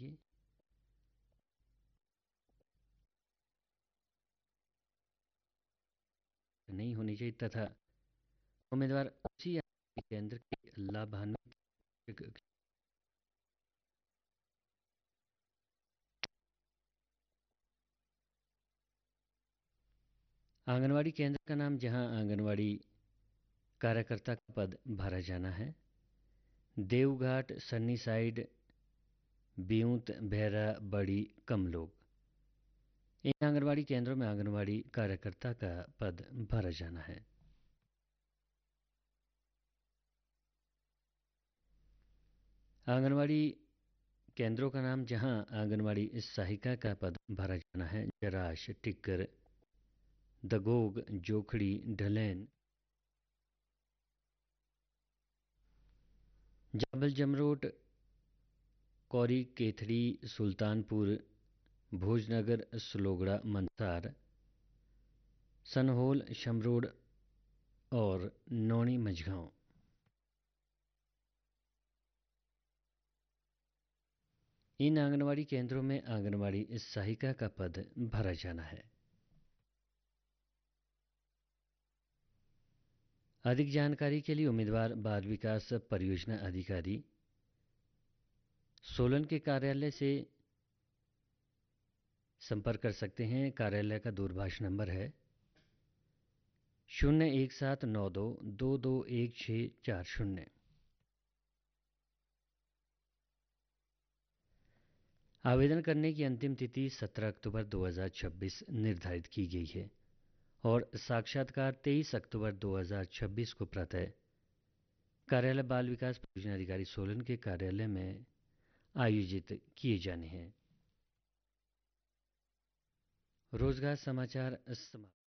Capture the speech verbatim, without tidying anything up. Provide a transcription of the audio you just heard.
चाहिए। नहीं होनी चाहिए तथा उम्मीदवार उसी आंगनवाड़ी केंद्र के लाभान्वित आंगनवाड़ी केंद्र का नाम जहां आंगनवाड़ी कार्यकर्ता का पद भरा जाना है। देवघाट, सन्नी साइड, बिऊंत, भैरा, बड़ी, कमलोग, इन आंगनवाड़ी केंद्रों में आंगनवाड़ी कार्यकर्ता का पद भरा जाना है। आंगनवाड़ी केंद्रों का नाम जहां आंगनवाड़ी सहायिका का पद भरा जाना है। जराश, टिक्कर, दगोग, जोखड़ी, ढलेन, जाबल जमरोट, कौरी, केथड़ी, सुल्तानपुर, भोजनगर, सलोगड़ा, मंसार, सनहोल, शमरोड और नौनी मझगांव। इन आंगनवाड़ी केंद्रों में आंगनवाड़ी सहायिका का पद भरा जाना है। अधिक जानकारी के लिए उम्मीदवार बाल विकास परियोजना अधिकारी सोलन के कार्यालय से संपर्क कर सकते हैं। कार्यालय का दूरभाष नंबर है शून्य एक सात नौ दो दो दो एक छः चार शून्य। आवेदन करने की अंतिम तिथि सत्रह अक्टूबर दो हज़ार छब्बीस निर्धारित की गई है और साक्षात्कार तेईस अक्टूबर दो हज़ार छब्बीस को प्रातः कार्यालय बाल विकास परियोजना अधिकारी सोलन के कार्यालय में आयोजित किए जाने हैं। रोजगार समाचार समाप्त।